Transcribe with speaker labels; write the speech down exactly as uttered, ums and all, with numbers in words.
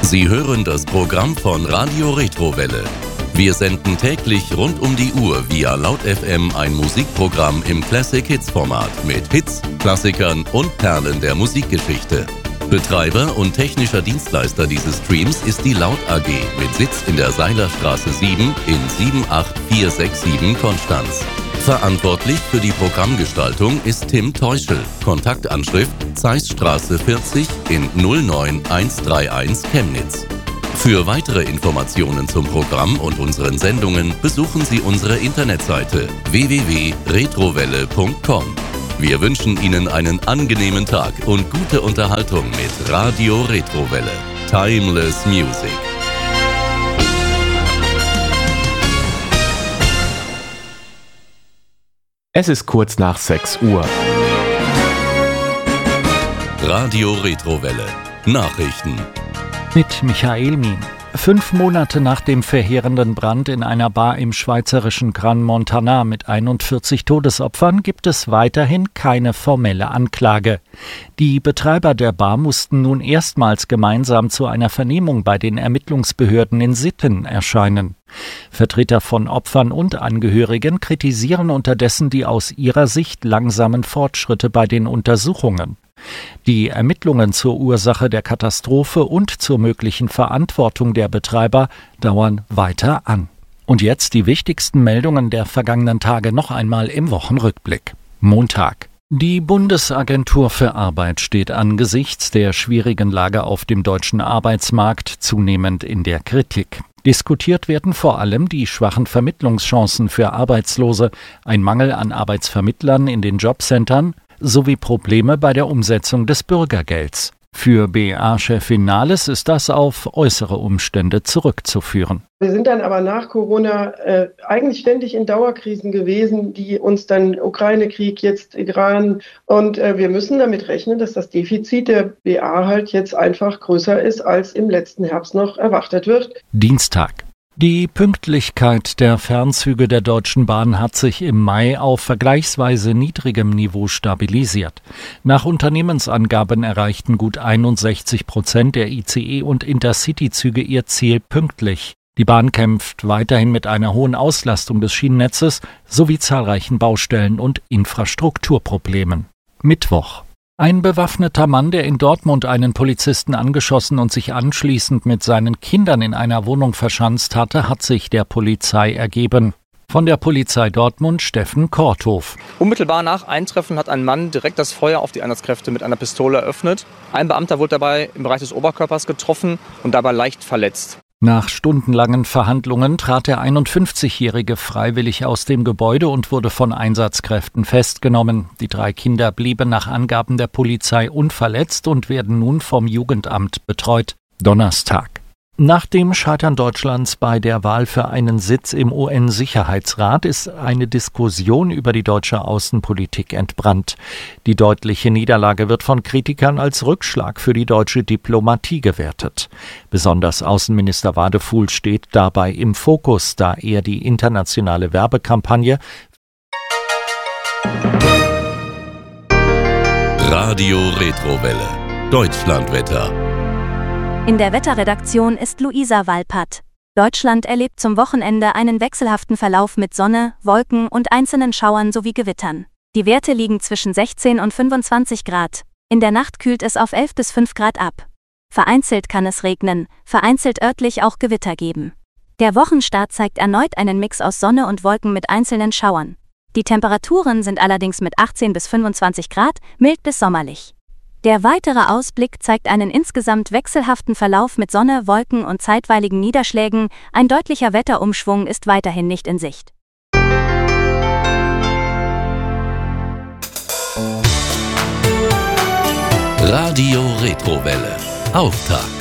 Speaker 1: Sie hören das Programm von Radio Retrowelle. Wir senden täglich rund um die Uhr via Laut F M ein Musikprogramm im Classic Hits Format mit Hits, Klassikern und Perlen der Musikgeschichte. Betreiber und technischer Dienstleister dieses Streams ist die Laut A G mit Sitz in der Seilerstraße sieben in sieben acht vier sechs sieben Konstanz. Verantwortlich für die Programmgestaltung ist Tim Teuschel. Kontaktanschrift Zeissstraße vierzig in null neun eins drei eins Chemnitz. Für weitere Informationen zum Programm und unseren Sendungen besuchen Sie unsere Internetseite w w w punkt retrowelle punkt com. Wir wünschen Ihnen einen angenehmen Tag und gute Unterhaltung mit Radio Retrowelle. Timeless Music.
Speaker 2: Es ist kurz nach sechs Uhr.
Speaker 1: Radio Retrowelle. Nachrichten.
Speaker 3: Mit Michael Mien. Fünf Monate nach dem verheerenden Brand in einer Bar im schweizerischen Gran Montana mit einundvierzig Todesopfern gibt es weiterhin keine formelle Anklage. Die Betreiber der Bar mussten nun erstmals gemeinsam zu einer Vernehmung bei den Ermittlungsbehörden in Sitten erscheinen. Vertreter von Opfern und Angehörigen kritisieren unterdessen die aus ihrer Sicht langsamen Fortschritte bei den Untersuchungen. Die Ermittlungen zur Ursache der Katastrophe und zur möglichen Verantwortung der Betreiber dauern weiter an. Und jetzt die wichtigsten Meldungen der vergangenen Tage noch einmal im Wochenrückblick. Montag. Die Bundesagentur für Arbeit steht angesichts der schwierigen Lage auf dem deutschen Arbeitsmarkt zunehmend in der Kritik. Diskutiert werden vor allem die schwachen Vermittlungschancen für Arbeitslose, ein Mangel an Arbeitsvermittlern in den Jobcentern sowie Probleme bei der Umsetzung des Bürgergelds. Für B A-Chefin Nahles ist das auf äußere Umstände zurückzuführen.
Speaker 4: Wir sind dann aber nach Corona äh, eigentlich ständig in Dauerkrisen gewesen, die uns dann Ukraine-Krieg, jetzt Iran. Und äh, wir müssen damit rechnen, dass das Defizit der B A halt jetzt einfach größer ist, als im letzten Herbst noch erwartet wird.
Speaker 3: Dienstag. Die Pünktlichkeit der Fernzüge der Deutschen Bahn hat sich im Mai auf vergleichsweise niedrigem Niveau stabilisiert. Nach Unternehmensangaben erreichten gut einundsechzig Prozent der I C E- und Intercity-Züge ihr Ziel pünktlich. Die Bahn kämpft weiterhin mit einer hohen Auslastung des Schienennetzes sowie zahlreichen Baustellen und Infrastrukturproblemen. Mittwoch. Ein bewaffneter Mann, der in Dortmund einen Polizisten angeschossen und sich anschließend mit seinen Kindern in einer Wohnung verschanzt hatte, hat sich der Polizei ergeben. Von der Polizei Dortmund Steffen Korthof.
Speaker 5: Unmittelbar nach Eintreffen hat ein Mann direkt das Feuer auf die Einsatzkräfte mit einer Pistole eröffnet. Ein Beamter wurde dabei im Bereich des Oberkörpers getroffen und dabei leicht verletzt.
Speaker 3: Nach stundenlangen Verhandlungen trat der einundfünfzigjährige freiwillig aus dem Gebäude und wurde von Einsatzkräften festgenommen. Die drei Kinder blieben nach Angaben der Polizei unverletzt und werden nun vom Jugendamt betreut. Donnerstag. Nach dem Scheitern Deutschlands bei der Wahl für einen Sitz im U N-Sicherheitsrat ist eine Diskussion über die deutsche Außenpolitik entbrannt. Die deutliche Niederlage wird von Kritikern als Rückschlag für die deutsche Diplomatie gewertet. Besonders Außenminister Wadefuhl steht dabei im Fokus, da er die internationale Werbekampagne
Speaker 1: Radio Retrowelle. Deutschlandwetter.
Speaker 6: In der Wetterredaktion ist Luisa Walpert. Deutschland erlebt zum Wochenende einen wechselhaften Verlauf mit Sonne, Wolken und einzelnen Schauern sowie Gewittern. Die Werte liegen zwischen sechzehn und fünfundzwanzig Grad. In der Nacht kühlt es auf elf bis fünf Grad ab. Vereinzelt kann es regnen, vereinzelt örtlich auch Gewitter geben. Der Wochenstart zeigt erneut einen Mix aus Sonne und Wolken mit einzelnen Schauern. Die Temperaturen sind allerdings mit achtzehn bis fünfundzwanzig Grad mild bis sommerlich. Der weitere Ausblick zeigt einen insgesamt wechselhaften Verlauf mit Sonne, Wolken und zeitweiligen Niederschlägen. Ein deutlicher Wetterumschwung ist weiterhin nicht in Sicht.
Speaker 1: Radio Retrowelle. Auftakt.